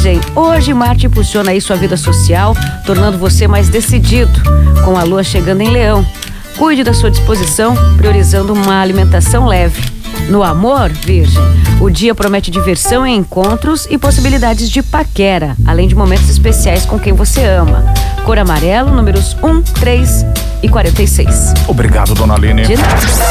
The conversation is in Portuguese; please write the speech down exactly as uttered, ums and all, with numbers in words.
Virgem, hoje Marte impulsiona aí sua vida social, tornando você mais decidido, com a lua chegando em Leão. Cuide da sua disposição, priorizando uma alimentação leve. No amor, Virgem, o dia promete diversão em encontros e possibilidades de paquera, além de momentos especiais com quem você ama. Cor amarelo, números um, três e quarenta e seis. Obrigado, dona Aline. De nada.